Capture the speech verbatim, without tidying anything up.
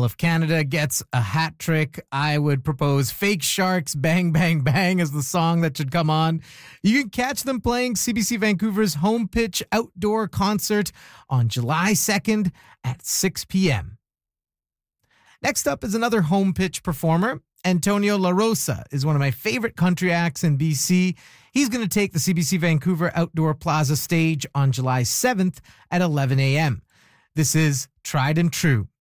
if Canada gets a hat trick, I would propose Fake Sharks Bang Bang Bang as the song that should come on. You can catch them playing C B C Vancouver's Home Pitch Outdoor Concert on July second at six p.m. Next up is another home pitch performer. Antonio La Rosa is one of my favorite country acts in B C. He's going to take the C B C Vancouver Outdoor Plaza stage on July seventh at eleven a.m. This is Tried and True.